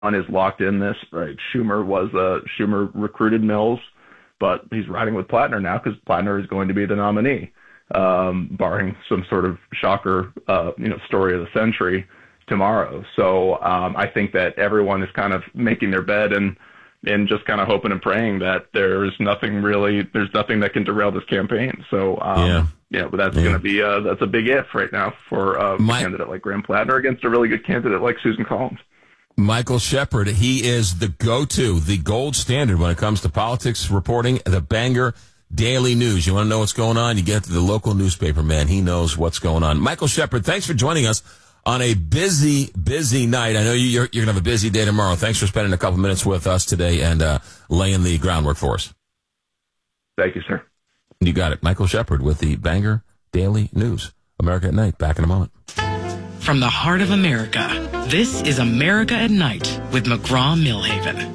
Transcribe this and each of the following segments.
is locked in this, right? Schumer recruited Mills, but he's riding with Plattner now because Plattner is going to be the nominee, barring some sort of shocker, story of the century tomorrow. So I think that everyone is kind of making their bed and just kind of hoping and praying that there's nothing that can derail this campaign. So but that's going to be that's a big if right now for a candidate like Graham Plattner against a really good candidate like Susan Collins. Michael Shepard, he is the go-to, the gold standard when it comes to politics reporting, the Bangor Daily News. You want to know what's going on? You get to the local newspaper, man. He knows what's going on. Michael Shepard, thanks for joining us on a busy, busy night. I know you're going to have a busy day tomorrow. Thanks for spending a couple minutes with us today and laying the groundwork for us. Thank you, sir. You got it. Michael Shepard with the Bangor Daily News. America at Night. Back in a moment. From the heart of America, this is America at Night with McGraw-Millhaven.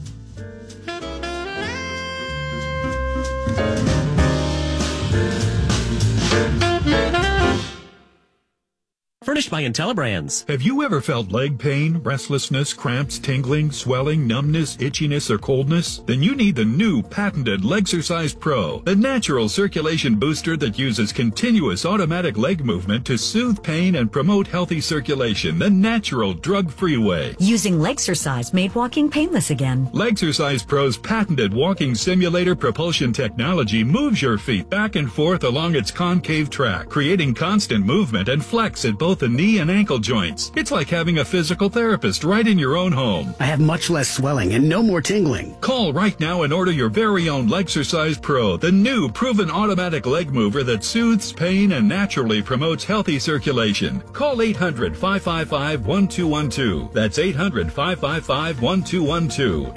Furnished by IntelliBrands. Have you ever felt leg pain, restlessness, cramps, tingling, swelling, numbness, itchiness, or coldness? Then you need the new patented Legsercise Pro, the natural circulation booster that uses continuous automatic leg movement to soothe pain and promote healthy circulation the natural drug-free way. Using Legsercise made walking painless again. Legsercise Pro's patented walking simulator propulsion technology moves your feet back and forth along its concave track, creating constant movement and flex at both the knee and ankle joints. It's like having a physical therapist right in your own home. I have much less swelling and no more tingling. Call right now and order your very own Legsercise Pro, the new proven automatic leg mover that soothes pain and naturally promotes healthy circulation. Call 800-555-1212. That's 800-555-1212.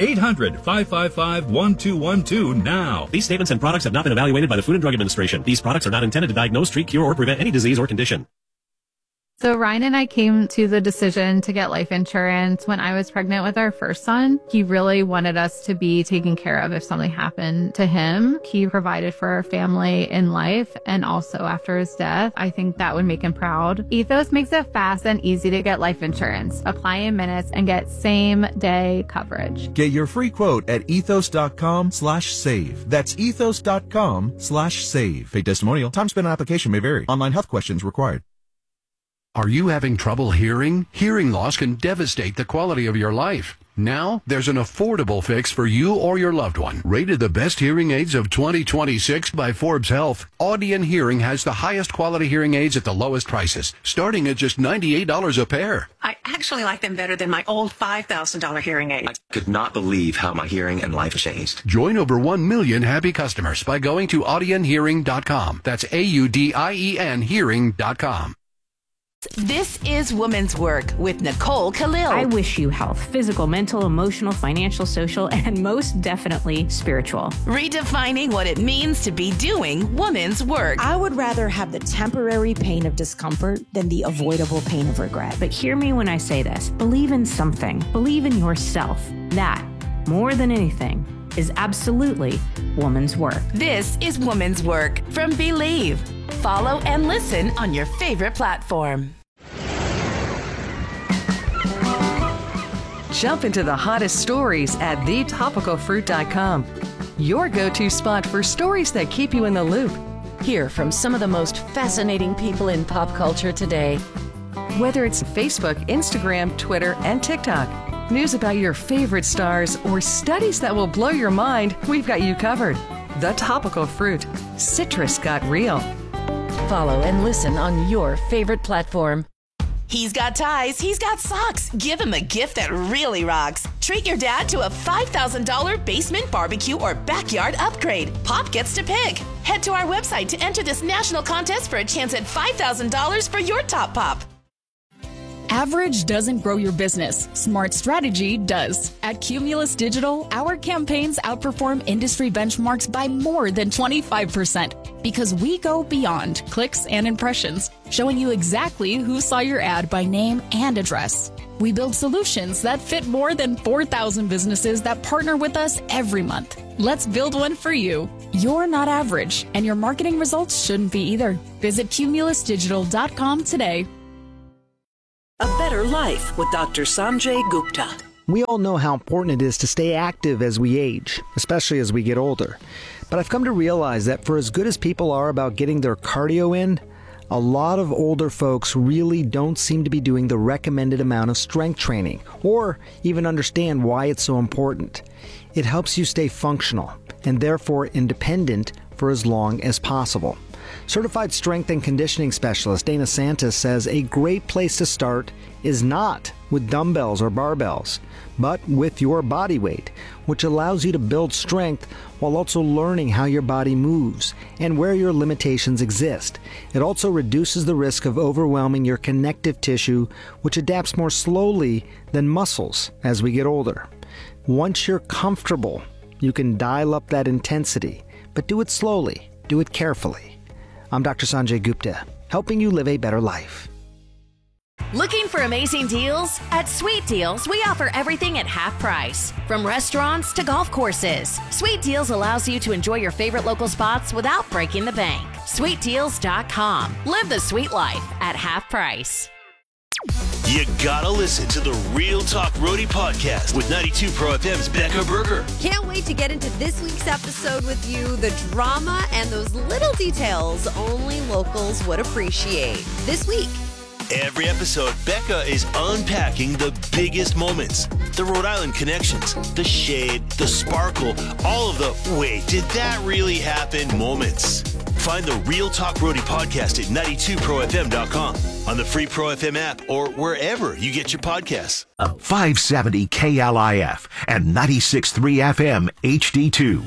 800-555-1212 now. These statements and products have not been evaluated by the Food and Drug Administration. These products are not intended to diagnose, treat, cure, or prevent any disease or condition. So Ryan and I came to the decision to get life insurance when I was pregnant with our first son. He really wanted us to be taken care of if something happened to him. He provided for our family in life and also after his death. I think that would make him proud. Ethos makes it fast and easy to get life insurance. Apply in minutes and get same day coverage. Get your free quote at ethos.com/save. That's ethos.com/save. Paid testimonial. Time spent on application may vary. Online health questions required. Are you having trouble hearing? Hearing loss can devastate the quality of your life. Now, there's an affordable fix for you or your loved one. Rated the best hearing aids of 2026 by Forbes Health, Audion Hearing has the highest quality hearing aids at the lowest prices, starting at just $98 a pair. I actually like them better than my old $5,000 hearing aid. I could not believe how my hearing and life changed. Join over 1 million happy customers by going to audionhearing.com. That's AUDIEN hearing.com. This is Woman's Work with Nicole Khalil. I wish you health, physical, mental, emotional, financial, social, and most definitely spiritual. Redefining what it means to be doing woman's work. I would rather have the temporary pain of discomfort than the avoidable pain of regret. But hear me when I say this. Believe in something. Believe in yourself. That, more than anything, is absolutely woman's work. This is Woman's Work from Believe. Follow and listen on your favorite platform. Jump into the hottest stories at thetopicalfruit.com. Your go-to spot for stories that keep you in the loop. Hear from some of the most fascinating people in pop culture today. Whether it's Facebook, Instagram, Twitter, and TikTok, news about your favorite stars, or studies that will blow your mind, we've got you covered. The Topical Fruit. Citrus got real. Follow and listen on your favorite platform. He's got ties, he's got socks. Give him a gift that really rocks. Treat your dad to a $5,000 basement barbecue or backyard upgrade. Pop gets to pick. Head to our website to enter this national contest for a chance at $5,000 for your top pop. Average doesn't grow your business. Smart strategy does. At Cumulus Digital, our campaigns outperform industry benchmarks by more than 25% because we go beyond clicks and impressions, showing you exactly who saw your ad by name and address. We build solutions that fit more than 4,000 businesses that partner with us every month. Let's build one for you. You're not average, and your marketing results shouldn't be either. Visit cumulusdigital.com today. A Better Life with Dr. Sanjay Gupta. We all know how important it is to stay active as we age, especially as we get older. But I've come to realize that for as good as people are about getting their cardio in, a lot of older folks really don't seem to be doing the recommended amount of strength training, or even understand why it's so important. It helps you stay functional, and therefore independent for as long as possible. Certified strength and conditioning specialist Dana Santis says a great place to start is not with dumbbells or barbells, but with your body weight, which allows you to build strength while also learning how your body moves and where your limitations exist. It also reduces the risk of overwhelming your connective tissue, which adapts more slowly than muscles as we get older. Once you're comfortable, you can dial up that intensity, but do it slowly, do it carefully. I'm Dr. Sanjay Gupta, helping you live a better life. Looking for amazing deals? At Sweet Deals, we offer everything at half price. From restaurants to golf courses, Sweet Deals allows you to enjoy your favorite local spots without breaking the bank. SweetDeals.com. Live the sweet life at half price. You gotta listen to the Real Talk Roadie podcast with 92 Pro FM's Becca Berger. Can't wait to get into this week's episode with you. The drama and those little details only locals would appreciate. This week. Every episode, Becca is unpacking the biggest moments. The Rhode Island connections, the shade, the sparkle, all of the wait, did that really happen moments. Find the Real Talk Roadie podcast at 92profm.com, on the free Pro FM app, or wherever you get your podcasts. 570 KLIF and 96.3 FM HD2.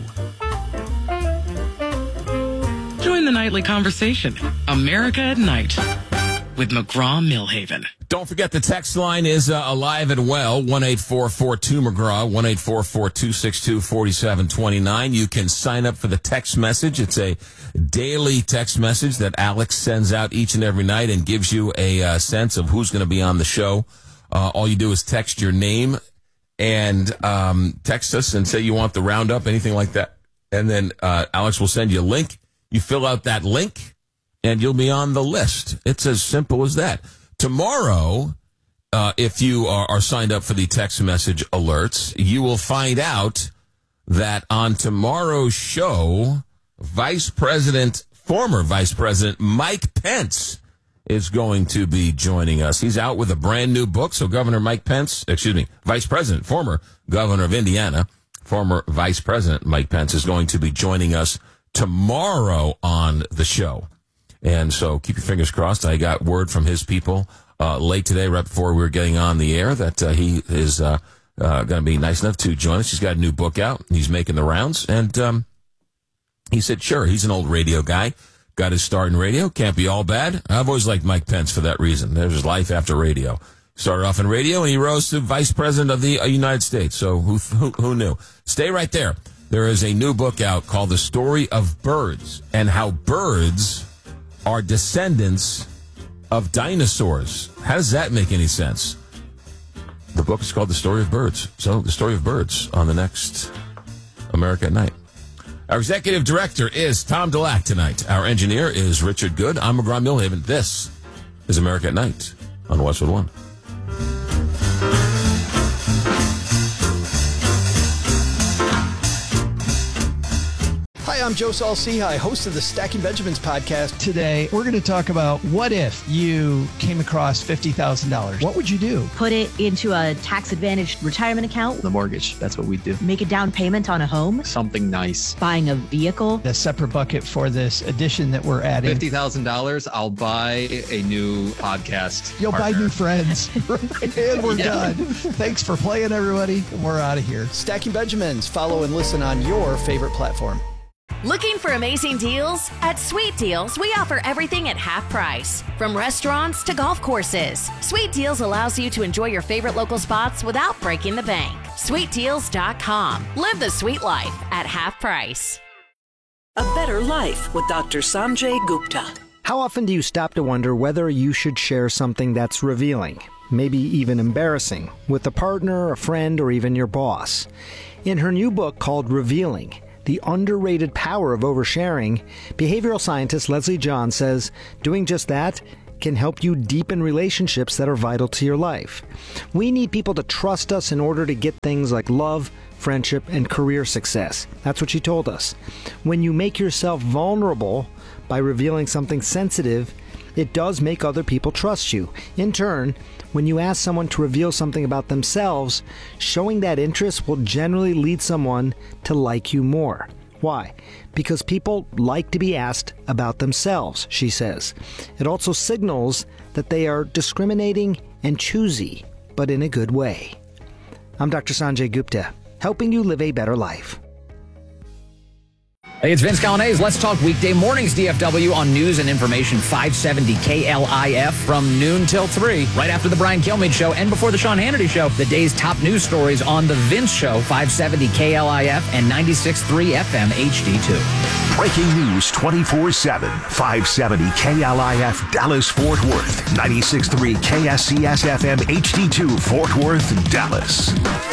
Join the nightly conversation. America at Night with McGraw-Milhaven. Don't forget the text line is alive and well, 1-844-2-McGraw, 1-844-262-4729. You can sign up for the text message. It's a daily text message that Alex sends out each and every night and gives you a sense of who's going to be on the show. All you do is text your name and text us and say you want the roundup, anything like that. And then Alex will send you a link. You fill out that link, and you'll be on the list. It's as simple as that. Tomorrow, if you are signed up for the text message alerts, you will find out that on tomorrow's show, former Vice President Mike Pence is going to be joining us. He's out with a brand new book. So Vice President, former Governor of Indiana, former Vice President Mike Pence is going to be joining us tomorrow on the show. And so keep your fingers crossed. I got word from his people late today, right before we were getting on the air, that he is going to be nice enough to join us. He's got a new book out. He's making the rounds. And he said, sure, he's an old radio guy. Got his start in radio. Can't be all bad. I've always liked Mike Pence for that reason. There's life after radio. Started off in radio, and he rose to Vice President of the United States. So who knew? Stay right there. There is a new book out called The Story of Birds, and how birds are descendants of dinosaurs. How does that make any sense? The book is called The Story of Birds. So, The Story of Birds on the next America at Night. Our executive director is Tom Delac tonight. Our engineer is Richard Good. I'm McGraw-Milhaven. This is America at Night on Westwood One. Hi, I'm Joe Saul-Sehy, host of the Stacking Benjamins podcast. Today, we're going to talk about what if you came across $50,000? What would you do? Put it into a tax-advantaged retirement account. The mortgage, that's what we do. Make a down payment on a home. Something nice. Buying a vehicle. A separate bucket for this addition that we're adding. $50,000, I'll buy a new podcast You'll partner. buy new friends. And we're done. Thanks for playing, everybody. We're out of here. Stacking Benjamins. Follow and listen on your favorite platform. Looking for amazing deals? At Sweet Deals, we offer everything at half price. From restaurants to golf courses, Sweet Deals allows you to enjoy your favorite local spots without breaking the bank. SweetDeals.com. Live the sweet life at half price. A Better Life with Dr. Sanjay Gupta. How often do you stop to wonder whether you should share something that's revealing, maybe even embarrassing, with a partner, a friend, or even your boss? In her new book called Revealing, The Underrated Power of Oversharing, behavioral scientist Leslie John says doing just that can help you deepen relationships that are vital to your life. We need people to trust us in order to get things like love, friendship, and career success. That's what she told us. When you make yourself vulnerable by revealing something sensitive, it does make other people trust you. In turn, when you ask someone to reveal something about themselves, showing that interest will generally lead someone to like you more. Why? Because people like to be asked about themselves, she says. It also signals that they are discriminating and choosy, but in a good way. I'm Dr. Sanjay Gupta, helping you live a better life. Hey, it's Vince Callanes. Let's talk weekday mornings, DFW, on News and Information 570 KLIF from noon till 3, right after the Brian Kilmeade Show and before the Sean Hannity Show. The day's top news stories on The Vince Show, 570 KLIF and 96.3 FM HD2. Breaking news 24/7, 570 KLIF Dallas-Fort Worth, 96.3 KSCS FM HD2 Fort Worth, Dallas.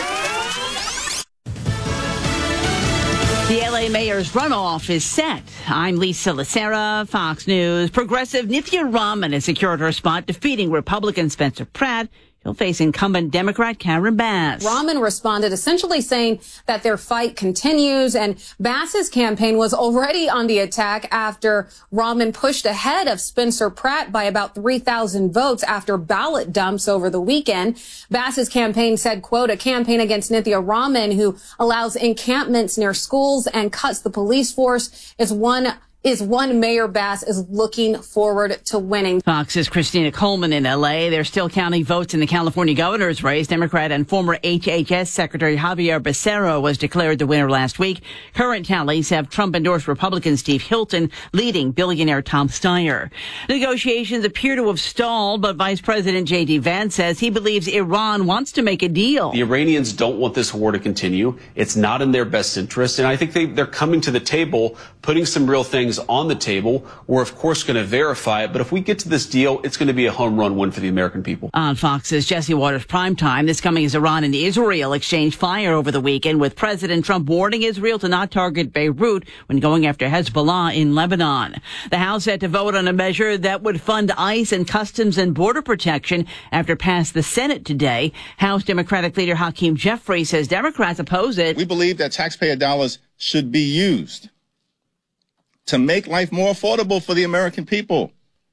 The LA mayor's runoff is set. I'm Lisa Lacera, Fox News. Progressive Nithya Raman has secured her spot, defeating Republican Spencer Pratt. He'll face incumbent Democrat Karen Bass. Raman responded essentially saying that their fight continues, and Bass's campaign was already on the attack after Raman pushed ahead of Spencer Pratt by about 3,000 votes after ballot dumps over the weekend. Bass's campaign said, quote, a campaign against Nithya Raman, who allows encampments near schools and cuts the police force, is one Mayor Bass is looking forward to winning. Fox's Christina Coleman in L.A. They're still counting votes in the California governor's race. Democrat and former HHS Secretary Javier Becerra was declared the winner last week. Current tallies have Trump-endorsed Republican Steve Hilton leading billionaire Tom Steyer. Negotiations appear to have stalled, but Vice President J.D. Vance says he believes Iran wants to make a deal. The Iranians don't want this war to continue. It's not in their best interest. And I think they're coming to the table, putting some real things on the table. We're, of course, going to verify it. But if we get to this deal, it's going to be a home run win for the American people. On Fox's Jesse Waters Primetime, this coming as Iran and Israel exchanged fire over the weekend, with President Trump warning Israel to not target Beirut when going after Hezbollah in Lebanon. The House had to vote on a measure that would fund ICE and Customs and Border Protection after passed the Senate today. House Democratic leader Hakeem Jeffries says Democrats oppose it. We believe that taxpayer dollars should be used to make life more affordable for the American people,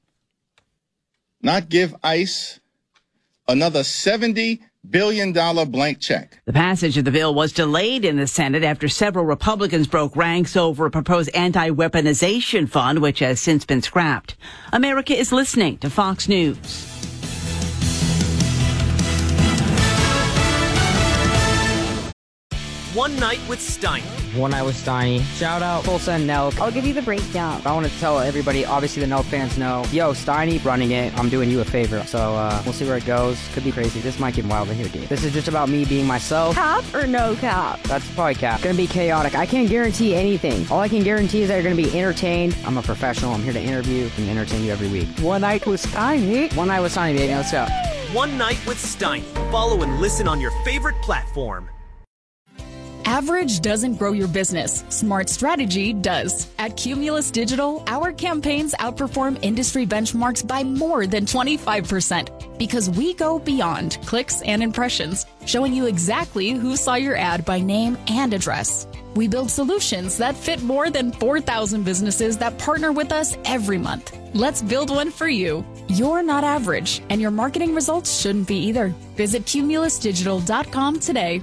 not give ICE another $70 billion blank check. The passage of the bill was delayed in the Senate after several Republicans broke ranks over a proposed anti-weaponization fund, which has since been scrapped. America is listening to Fox News. One Night with Steiny. One Night with Steiny. Shout out Tulsa and Nelk. I'll give you the breakdown. I want to tell everybody, obviously the Nelk fans know, yo, Steiny running it, I'm doing you a favor. So we'll see where it goes. Could be crazy. This might get wild in here, dude. This is just about me being myself. Cap or no cap? That's probably cap. Gonna be chaotic. I can't guarantee anything. All I can guarantee is that you're gonna be entertained. I'm a professional. I'm here to interview and entertain you every week. One Night with Steiny. One Night with Steiny, baby. Let's go. One Night with Steiny. Follow and listen on your favorite platform. Average doesn't grow your business. Smart strategy does. At Cumulus Digital, our campaigns outperform industry benchmarks by more than 25% because we go beyond clicks and impressions, showing you exactly who saw your ad by name and address. We build solutions that fit more than 4,000 businesses that partner with us every month. Let's build one for you. You're not average, and your marketing results shouldn't be either. Visit cumulusdigital.com today.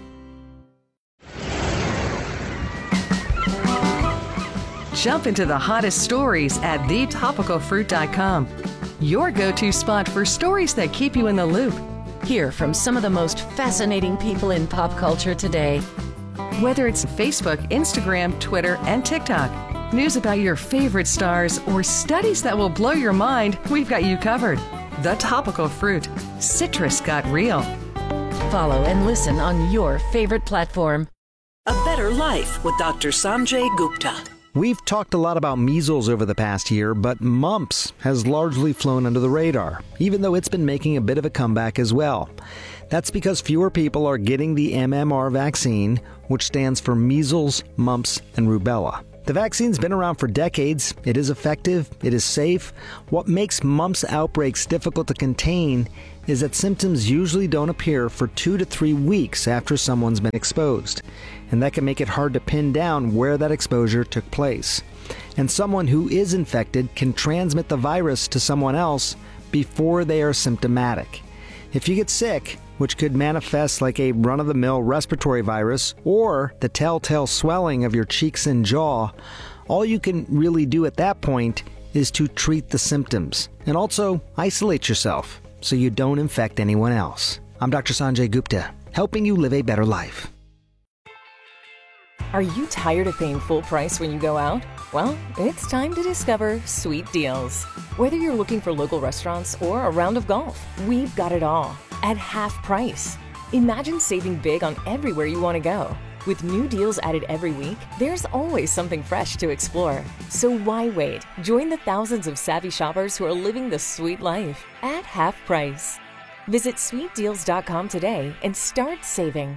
Jump into the hottest stories at thetopicalfruit.com. Your go-to spot for stories that keep you in the loop. Hear from some of the most fascinating people in pop culture today. Whether it's Facebook, Instagram, Twitter, and TikTok, news about your favorite stars, or studies that will blow your mind, we've got you covered. The Topical Fruit. Citrus got real. Follow and listen on your favorite platform. A Better Life with Dr. Sanjay Gupta. We've talked a lot about measles over the past year, but mumps has largely flown under the radar, even though it's been making a bit of a comeback as well. That's because fewer people are getting the MMR vaccine, which stands for measles, mumps, and rubella. The vaccine's been around for decades. It is effective. It is safe. What makes mumps outbreaks difficult to contain is that symptoms usually don't appear for 2 to 3 weeks after someone's been exposed. And that can make it hard to pin down where that exposure took place. And someone who is infected can transmit the virus to someone else before they are symptomatic. If you get sick, which could manifest like a run-of-the-mill respiratory virus or the telltale swelling of your cheeks and jaw, all you can really do at that point is to treat the symptoms and also isolate yourself so you don't infect anyone else. I'm Dr. Sanjay Gupta, helping you live a better life. Are you tired of paying full price when you go out? Well, it's time to discover Sweet Deals. Whether you're looking for local restaurants or a round of golf, we've got it all at half price. Imagine saving big on everywhere you want to go. With new deals added every week, there's always something fresh to explore. So why wait? Join the thousands of savvy shoppers who are living the sweet life at half price. Visit sweetdeals.com today and start saving.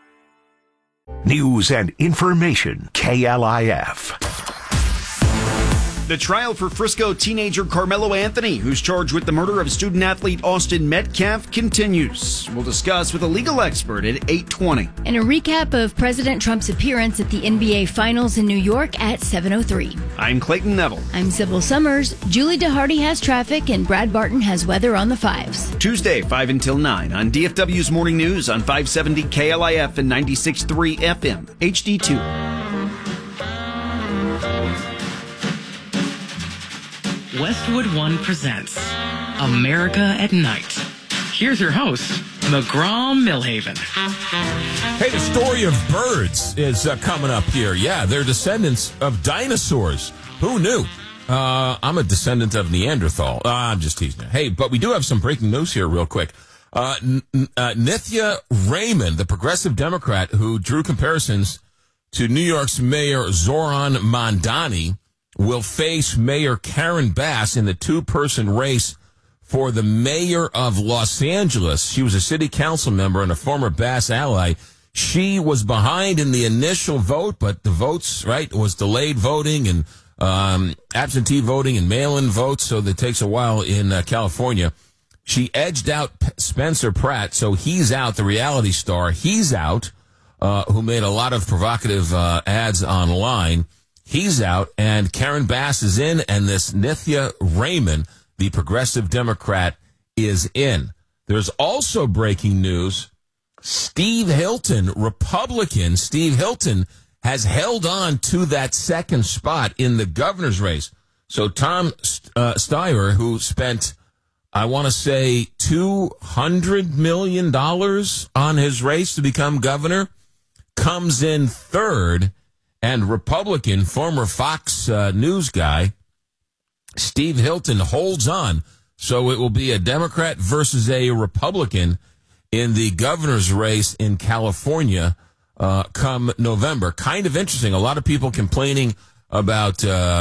News and information, KLIF. The trial for Frisco teenager Carmelo Anthony, who's charged with the murder of student-athlete Austin Metcalf, continues. We'll discuss with a legal expert at 8:20. And a recap of President Trump's appearance at the NBA Finals in New York at 7:03. I'm Clayton Neville. I'm Sybil Summers. Julie DeHardy has traffic, and Brad Barton has weather on the 5s. Tuesday, 5 until 9 on DFW's Morning News on 570 KLIF and 96.3 FM, HD2. Westwood One presents America at Night. Here's your host, McGraw Millhaven. Hey, the story of birds is coming up here. Yeah, they're descendants of dinosaurs. Who knew? I'm a descendant of Neanderthal. I'm just teasing you. Hey, but we do have some breaking news here real quick. Nithya Raymond, the progressive Democrat who drew comparisons to New York's Mayor Zoran Mandani, will face Mayor Karen Bass in the two-person race for the mayor of Los Angeles. She was a city council member and a former Bass ally. She was behind in the initial vote, but the votes, right, was delayed voting and absentee voting and mail-in votes, so that takes a while in California. She edged out Spencer Pratt, so he's out, the reality star. He's out, who made a lot of provocative ads online. He's out, and Karen Bass is in, and this Nithya Raymond, the progressive Democrat, is in. There's also breaking news. Steve Hilton, Republican Steve Hilton, has held on to that second spot in the governor's race. So Tom Steyer, who spent, I want to say, $200 million on his race to become governor, comes in third. And Republican, former Fox News guy, Steve Hilton holds on. So it will be a Democrat versus a Republican in the governor's race in California come November. Kind of interesting. A lot of people complaining about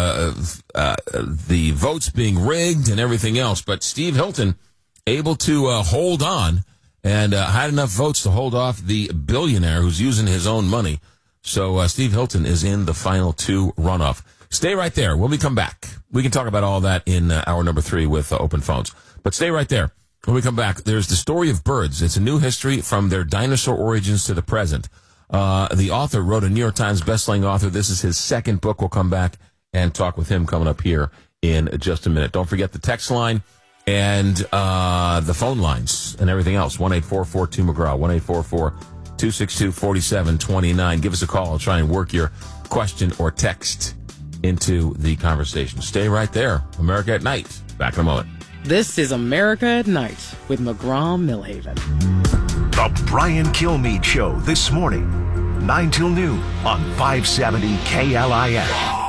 the votes being rigged and everything else. But Steve Hilton able to hold on and had enough votes to hold off the billionaire who's using his own money. So Steve Hilton is in the final two runoff. Stay right there. When we come back, we can talk about all that in hour number 3 with open phones. But stay right there. When we come back, there's the story of birds. It's a new history from their dinosaur origins to the present. The author wrote a New York Times bestselling author. This is his second book. We'll come back and talk with him coming up here in just a minute. Don't forget the text line and the phone lines and everything else. 1-844-2-McGraw, 1-844-262-4729. Give us a call. I'll try and work your question or text into the conversation. Stay right there. America at Night. Back in a moment. This is America at Night with McGraw Millhaven. The Brian Kilmeade Show this morning, 9 till noon on 570 KLIF.